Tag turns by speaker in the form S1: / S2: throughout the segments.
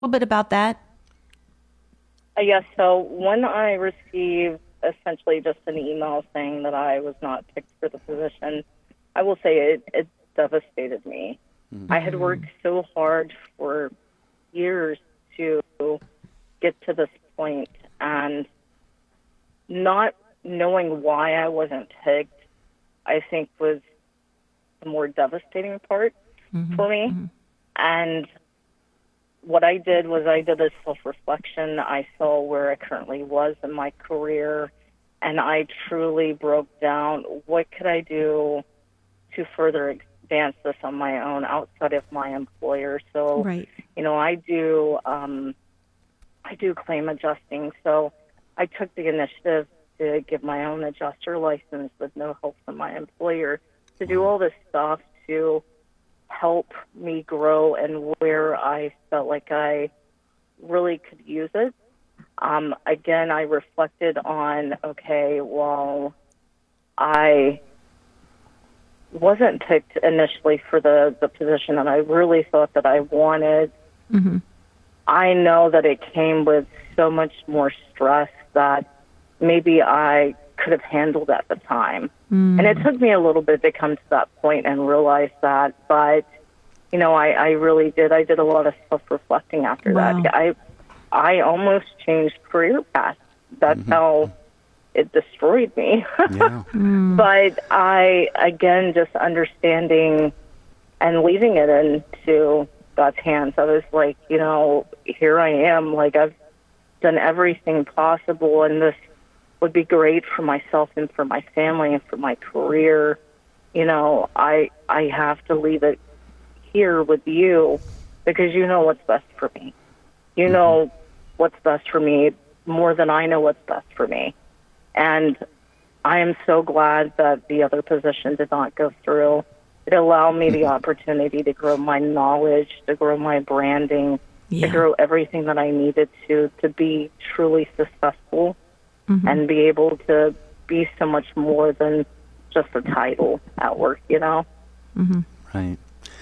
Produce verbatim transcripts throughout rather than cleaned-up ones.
S1: A little bit about that?
S2: Uh, yes, so when I received essentially just an email saying that I was not picked for the position, I will say it, it devastated me. I had worked so hard for years to get to this point, and not knowing why I wasn't picked, I think was the more devastating part
S1: Mm-hmm.
S2: for me.
S1: Mm-hmm.
S2: And what I did was I did a self-reflection. I saw where I currently was in my career, and I truly broke down what could I do to further advance this on my own outside of my employer. So,
S1: Right.
S2: you know, I do um, I do claim adjusting. So I took the initiative to get my own adjuster license with no help from my employer, to do all this stuff to help me grow and where I felt like I really could use it. Um, again, I reflected on, okay, well, I wasn't picked initially for the, the position that I really thought that I wanted.
S1: Mm-hmm.
S2: I know that it came with so much more stress that maybe I could have handled at the time.
S1: Mm-hmm.
S2: And it took me a little bit to come to that point and realize that, but you know, I, I really did. I did a lot of self-reflecting after
S1: Wow.
S2: that. I I almost changed career paths. That's
S3: Mm-hmm.
S2: how it destroyed me.
S3: Yeah.
S2: But I, again, just understanding and leaving it into God's hands. I was like, you know, here I am. Like, I've done everything possible, and this would be great for myself and for my family and for my career. You know, I I have to leave it here with you because you know what's best for me. You know what's best for me more than I know what's best for me. And I am so glad that the other position did not go through. It allowed me the opportunity to grow my knowledge, to grow my branding,
S1: Yeah.
S2: to grow everything that I needed to to be truly successful
S1: Mm-hmm.
S2: and be able to be so much more than just a title at work, you know?
S1: Mm-hmm.
S3: Right.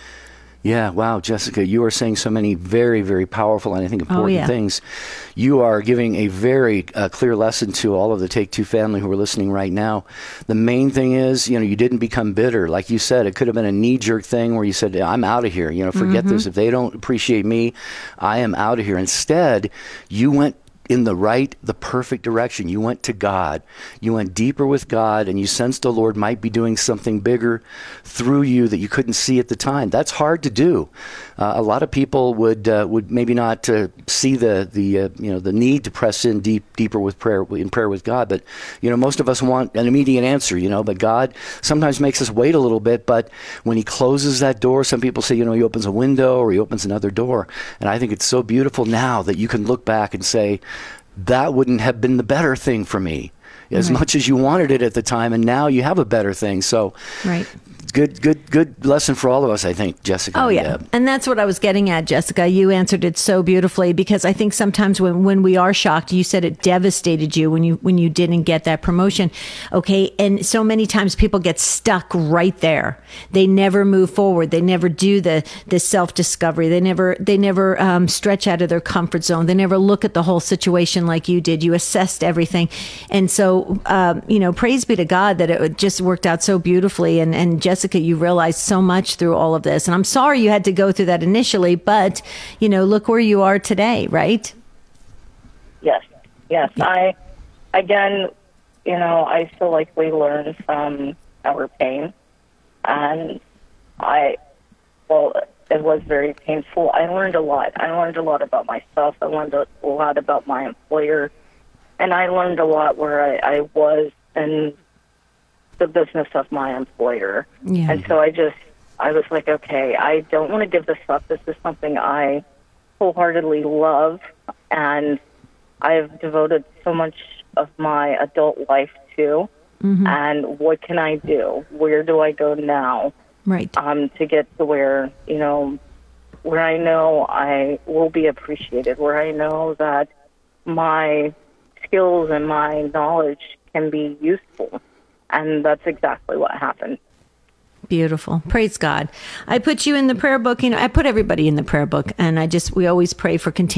S3: Yeah, wow, Jessica, you are saying so many very, very powerful and I think important
S1: yeah.
S3: things. You are giving a very uh, clear lesson to all of the Take Two family who are listening right now. The main thing is, you know, you didn't become bitter. Like you said, it could have been a knee-jerk thing where you said, I'm out of here. You know, forget
S1: Mm-hmm.
S3: this. If they don't appreciate me, I am out of here. Instead, you went in the right, the perfect direction. You went to God. You went deeper with God, and you sensed the Lord might be doing something bigger through you that you couldn't see at the time. That's hard to do. Uh, a lot of people would uh, would maybe not uh, see the the uh, you know the need to press in deep deeper with prayer in prayer with God. But you know, most of us want an immediate answer. You know, but God sometimes makes us wait a little bit. But when He closes that door, some people say, you know, He opens a window or He opens another door. And I think it's so beautiful now that you can look back and say, that wouldn't have been the better thing for me as
S1: Right.
S3: much as you wanted it at the time, and now you have a better thing. So
S1: Right.
S3: good good good lesson for all of us, I think, Jessica.
S1: Oh, yeah. And that's what I was getting at, Jessica. You answered it so beautifully, because I think sometimes when, when we are shocked, you said it devastated you when you when you didn't get that promotion. Okay. And so many times people get stuck right there. They never move forward. They never do the, the self-discovery. They never they never um, stretch out of their comfort zone. They never look at the whole situation like you did. You assessed everything. And so, um, you know, praise be to God that it just worked out so beautifully. And, and Jessica, you realized so much through all of this. And I'm sorry you had to go through that initially, but, you know, look where you are today, right?
S2: Yes, yes. I, again, you know, I feel like we learn from our pain. And I, well, it was very painful. I learned a lot. I learned a lot about myself. I learned a lot about my employer. And I learned a lot where I, I was in the business of my employer.
S1: Yeah.
S2: And so I just, I was like, okay, I don't want to give this up. This is something I wholeheartedly love, and I've devoted so much of my adult life to.
S1: Mm-hmm.
S2: And what can I do? Where do I go now?
S1: Right.
S2: Um, to get to where, you know, where I know I will be appreciated, where I know that my skills and my knowledge can be useful. And that's exactly what happened.
S1: Beautiful. Praise God. I put you in the prayer book. You know, I put everybody in the prayer book, and I just, we always pray for continued